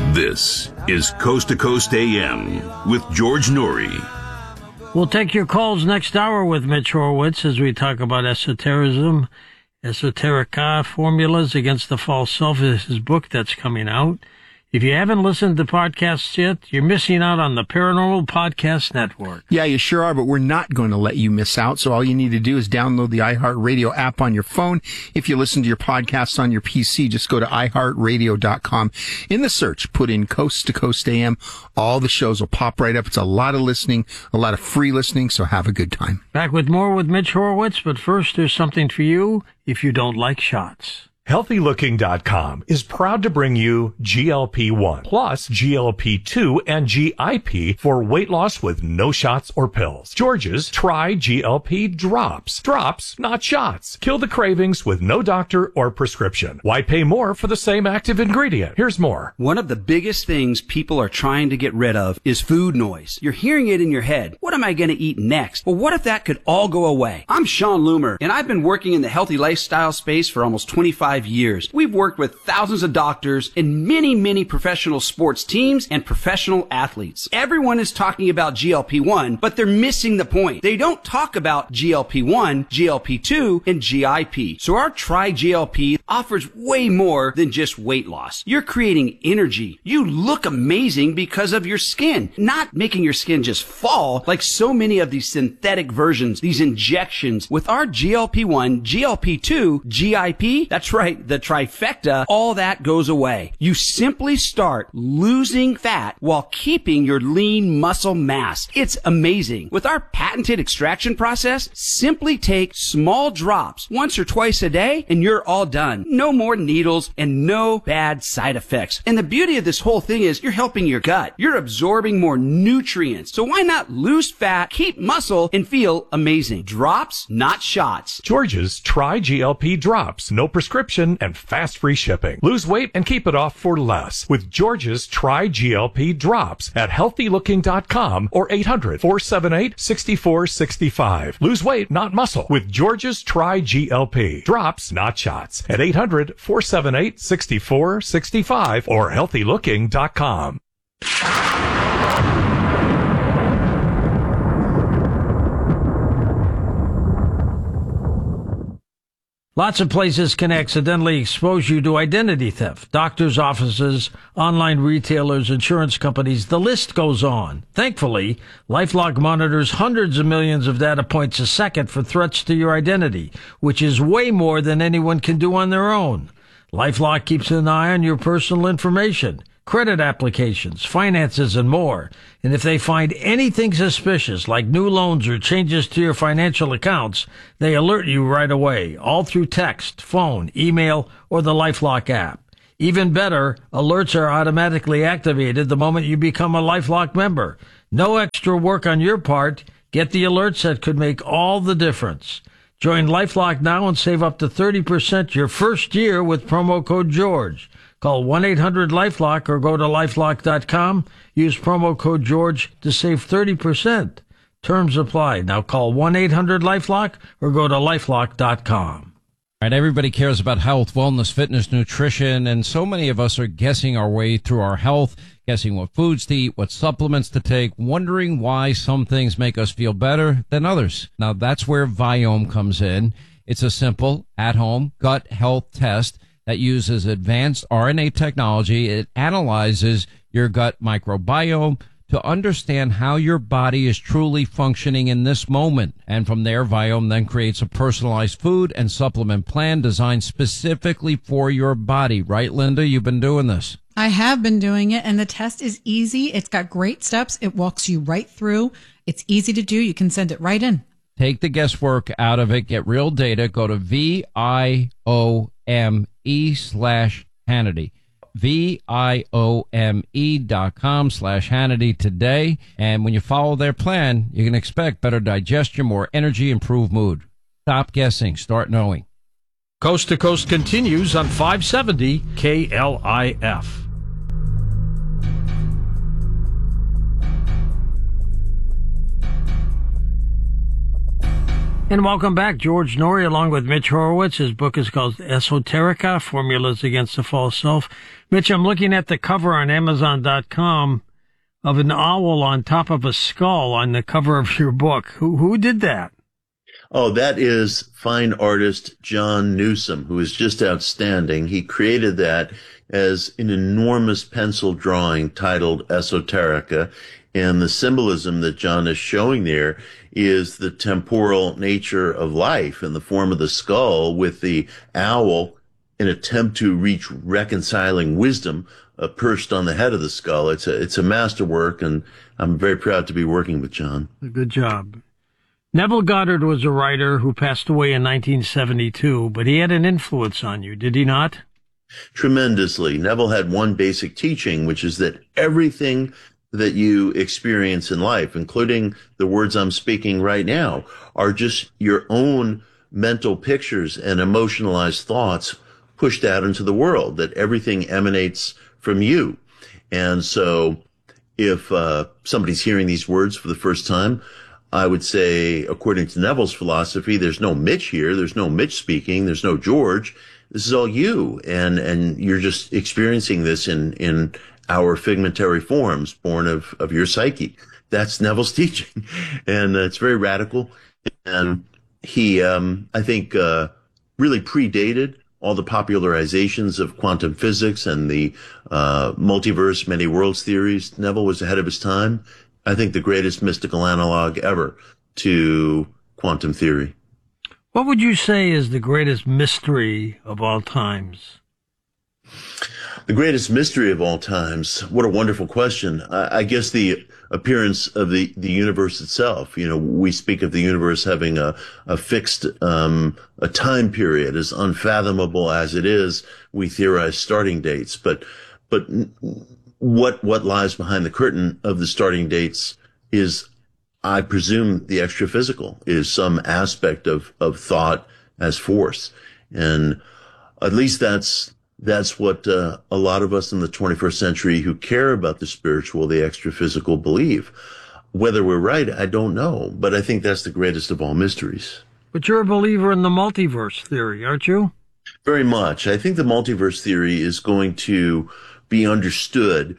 This is Coast to Coast AM with George Noory. We'll take your calls next hour with Mitch Horowitz as we talk about esotericism, esoterica formulas against the false self is his book that's coming out. If you haven't listened to podcasts yet, you're missing out on the Paranormal Podcast Network. Yeah, you sure are, but we're not going to let you miss out. So all you need to do is download the iHeartRadio app on your phone. If you listen to your podcasts on your PC, just go to iHeartRadio.com. In the search, put in Coast to Coast AM. All the shows will pop right up. It's a lot of listening, a lot of free listening, so have a good time. Back with more with Mitch Horowitz, but first there's something for you if you don't like shots. HealthyLooking.com is proud to bring you GLP-1 plus GLP-2 and GIP for weight loss with no shots or pills. George's Try GLP Drops. Drops, not shots. Kill the cravings with no doctor or prescription. Why pay more for the same active ingredient? Here's more. One of the biggest things people are trying to get rid of is food noise. You're hearing it in your head. What am I going to eat next? Well, what if that could all go away? I'm Sean Loomer, and I've been working in the healthy lifestyle space for almost 25 years. We've worked with thousands of doctors and many professional sports teams and professional athletes. Everyone is talking about GLP-1, but they're missing the point. They don't talk about GLP-1, GLP-2, and GIP. So our Try GLP offers way more than just weight loss. You're creating energy. You look amazing because of your skin, not making your skin just fall like so many of these synthetic versions, these injections. With our GLP-1, GLP-2, GIP, that's right, the trifecta, all that goes away. You simply start losing fat while keeping your lean muscle mass. It's amazing. With our patented extraction process, simply take small drops once or twice a day and you're all done. No more needles and no bad side effects. And the beauty of this whole thing is you're helping your gut. You're absorbing more nutrients. So why not lose fat, keep muscle, and feel amazing? Drops, not shots. George's Try GLP Drops. No prescription and fast free shipping. Lose weight and keep it off for less with George's Try GLP Drops at HealthyLooking.com or 800-478-6465. Lose weight, not muscle with George's Try GLP Drops, not shots at 800-478-6465 or HealthyLooking.com. Lots of places can accidentally expose you to identity theft. Doctors' offices, online retailers, insurance companies, the list goes on. Thankfully, LifeLock monitors hundreds of millions of data points a second for threats to your identity, which is way more than anyone can do on their own. LifeLock keeps an eye on your personal information, credit applications, finances, and more. And if they find anything suspicious, like new loans or changes to your financial accounts, they alert you right away, all through text, phone, email, or the LifeLock app. Even better, alerts are automatically activated the moment you become a LifeLock member. No extra work on your part. Get the alerts that could make all the difference. Join LifeLock now and save up to 30% your first year with promo code George. Call 1-800-LifeLock or go to LifeLock.com. Use promo code George to save 30%. Terms apply. Now call 1-800-LifeLock or go to LifeLock.com. All right, everybody cares about health, wellness, fitness, nutrition, and so many of us are guessing our way through our health, guessing what foods to eat, what supplements to take, wondering why some things make us feel better than others. Now, that's where Viome comes in. It's a simple, at-home gut health test that uses advanced RNA technology. It analyzes your gut microbiome to understand how your body is truly functioning in this moment. And from there, Viome then creates a personalized food and supplement plan designed specifically for your body. Right, Linda? You've been doing this. I have been doing it, and the test is easy. It's got great steps. It walks you right through. It's easy to do. You can send it right in. Take the guesswork out of it. Get real data. Go to VIOME/Hannity. VIOME.com/Hannity today. And when you follow their plan, you can expect better digestion, more energy, improved mood. Stop guessing. Start knowing. Coast to Coast continues on 570 KLIF. And welcome back. George Noory along with Mitch Horowitz. His book is called Esoterica, Formulas Against the False Self. Mitch, I'm looking at the cover on Amazon.com of an owl on top of a skull on the cover of your book. Who did that? Oh, that is fine artist John Newsom, who is just outstanding. He created that as an enormous pencil drawing titled Esoterica. And the symbolism that John is showing there is the temporal nature of life in the form of the skull with the owl, an attempt to reach reconciling wisdom perched on the head of the skull. It's a masterwork, and I'm very proud to be working with John. Good job. Neville Goddard was a writer who passed away in 1972, but he had an influence on you, did he not? Tremendously. Neville had one basic teaching, which is that everything that you experience in life, including the words I'm speaking right now, are just your own mental pictures and emotionalized thoughts pushed out into the world, that everything emanates from you. And so if somebody's hearing these words for the first time, I would say, according to Neville's philosophy, there's no Mitch here. There's no Mitch speaking. There's no George. This is all you. And you're just experiencing this in our figmentary forms born of your psyche. That's Neville's teaching. And it's very radical. And he, I think, really predated all the popularizations of quantum physics and the multiverse, many worlds theories. Neville was ahead of his time. I think the greatest mystical analog ever to quantum theory. What would you say is the greatest mystery of all times? The greatest mystery of all times. What a wonderful question. I guess the appearance of the universe itself. You know, we speak of the universe having a fixed, a time period, as unfathomable as it is. We theorize starting dates, but what lies behind the curtain of the starting dates is, I presume, the extra physical, is some aspect of thought as force. And at least that's what a lot of us in the 21st century who care about the spiritual, the extra physical, believe. Whether we're right, I don't know, but I think that's the greatest of all mysteries. But you're a believer in the multiverse theory, aren't you? Very much. I think the multiverse theory is going to be understood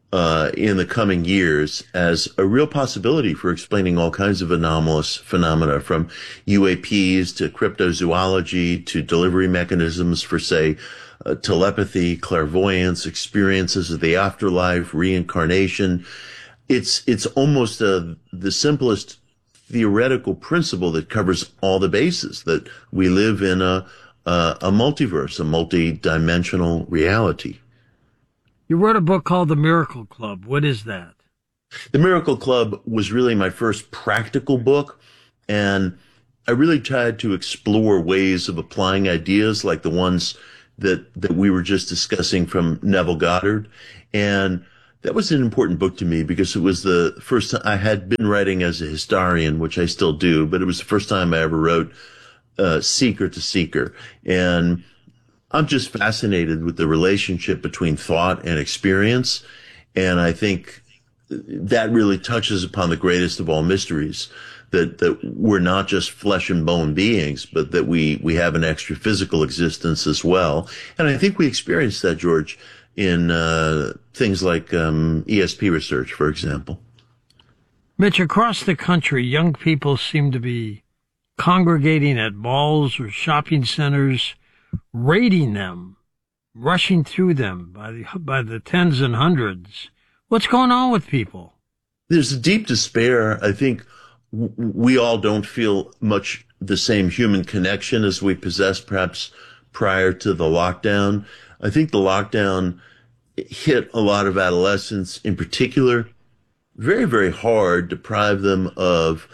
in the coming years as a real possibility for explaining all kinds of anomalous phenomena, from UAPs to cryptozoology to delivery mechanisms for, say, telepathy, clairvoyance, experiences of the afterlife, reincarnation. It's almost the simplest theoretical principle that covers all the bases, that we live in a multiverse, a multi-dimensional reality. You wrote a book called The Miracle Club. What is that? The Miracle Club was really my first practical book, and I really tried to explore ways of applying ideas like the ones that we were just discussing from Neville Goddard. And that was an important book to me because it was the first time I had been writing as a historian, which I still do, but it was the first time I ever wrote seeker to seeker. And I'm just fascinated with the relationship between thought and experience. And I think that really touches upon the greatest of all mysteries, that we're not just flesh and bone beings, but that we have an extra physical existence as well. And I think we experience that, George, in things like ESP research, for example. Mitch, across the country, young people seem to be congregating at malls or shopping centers, raiding them, rushing through them by the tens and hundreds. What's going on with people? There's a deep despair. I think we all don't feel much the same human connection as we possessed perhaps prior to the lockdown. I think the lockdown hit a lot of adolescents in particular very, very hard, deprived them of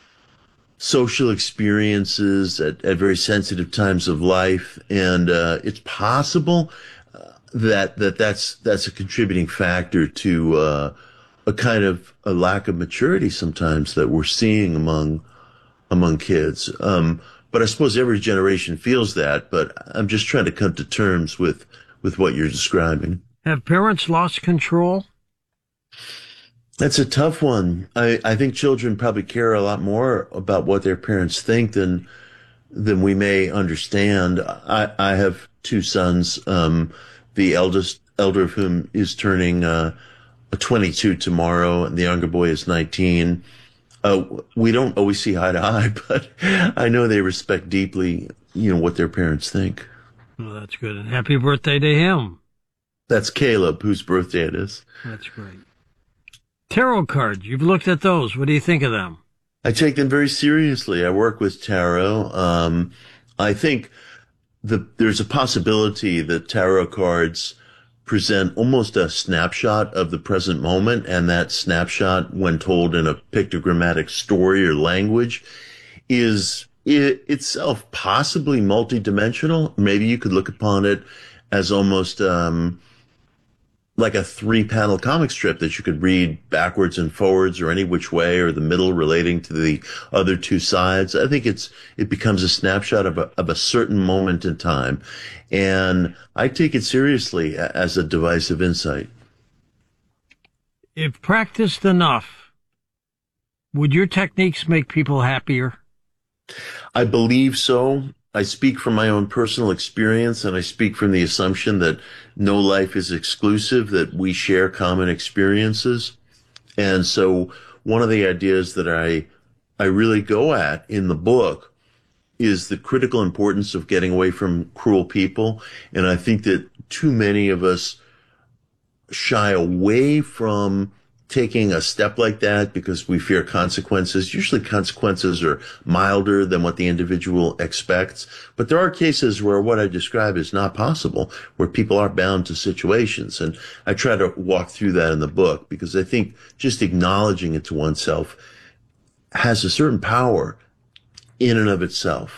social experiences at very sensitive times of life. And it's possible that's a contributing factor to a kind of a lack of maturity sometimes that we're seeing among kids. But I suppose every generation feels that, but I'm just trying to come to terms with what you're describing. Have parents lost control? That's a tough one. I think children probably care a lot more about what their parents think than we may understand. I have two sons, the elder of whom is turning 22 tomorrow, and the younger boy is 19. We don't always see eye to eye, but I know they respect deeply, what their parents think. Well, that's good. And happy birthday to him. That's Caleb, whose birthday it is. That's great. Tarot cards, you've looked at those. What do you think of them? I take them very seriously. I work with tarot. I think there's a possibility that tarot cards present almost a snapshot of the present moment, and that snapshot, when told in a pictogrammatic story or language, is itself possibly multidimensional. Maybe you could look upon it as almost like a 3-panel comic strip that you could read backwards and forwards or any which way, or the middle relating to the other two sides. I think it becomes a snapshot of a certain moment in time. And I take it seriously as a device of insight. If practiced enough, would your techniques make people happier? I believe so. I speak from my own personal experience, and I speak from the assumption that no life is exclusive, that we share common experiences. And so one of the ideas that I really go at in the book is the critical importance of getting away from cruel people. And I think that too many of us shy away from taking a step like that because we fear consequences. Usually consequences are milder than what the individual expects. But there are cases where what I describe is not possible, where people are bound to situations. And I try to walk through that in the book because I think just acknowledging it to oneself has a certain power in and of itself.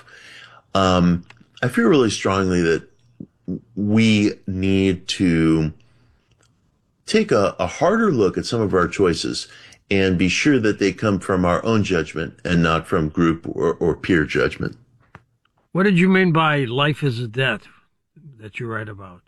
I feel really strongly that we need to take a harder look at some of our choices and be sure that they come from our own judgment and not from group or peer judgment. What did you mean by life is a debt that you write about?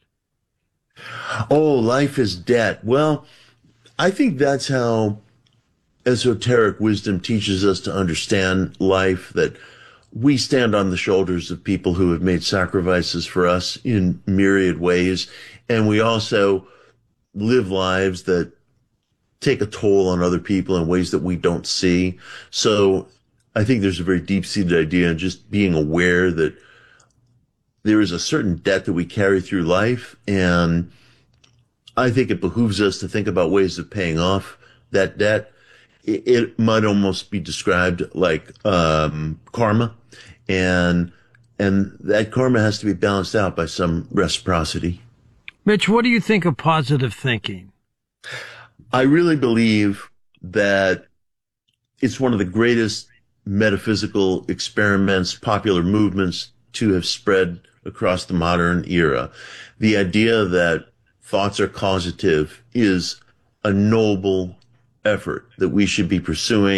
Oh, life is debt. Well, I think that's how esoteric wisdom teaches us to understand life, that we stand on the shoulders of people who have made sacrifices for us in myriad ways, and we also live lives that take a toll on other people in ways that we don't see. So I think there's a very deep-seated idea in just being aware that there is a certain debt that we carry through life, and I think it behooves us to think about ways of paying off that debt. It might almost be described like karma, and that karma has to be balanced out by some reciprocity. Mitch, what do you think of positive thinking? I really believe that it's one of the greatest metaphysical experiments, popular movements to have spread across the modern era. The idea that thoughts are causative is a noble effort that we should be pursuing.